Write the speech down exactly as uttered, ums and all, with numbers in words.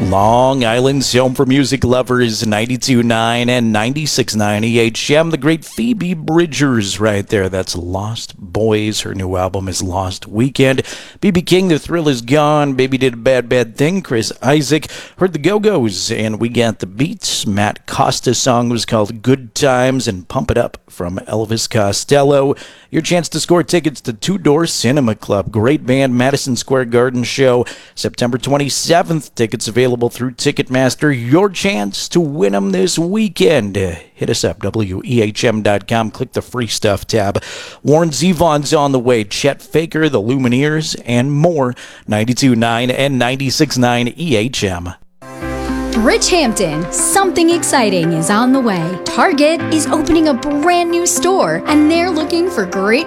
Long Island's home for music lovers, ninety-two point nine and ninety-six point nine E H M. The great Phoebe Bridgers right there. That's Lost Boys. Her new album is Lost Weekend. B B King, The Thrill Is Gone. Baby Did a Bad Bad Thing. Chris Isaac. Heard the Go-Go's, and we got the beats. Matt Costa's song was called Good Times, and Pump It Up from Elvis Costello. Your chance to score tickets to Two Door Cinema Club. Great band, Madison Square Garden show, September twenty-seventh. Tickets available through Ticketmaster. Your chance to win them this weekend. Hit us up, W E H M dot com. Click the free stuff tab. Warren Zevon's on the way. Chet Faker, the Lumineers, and more. ninety-two point nine and ninety-six point nine E H M. Rich Hampton, something exciting is on the way. Target is opening a brand new store, and they're looking for great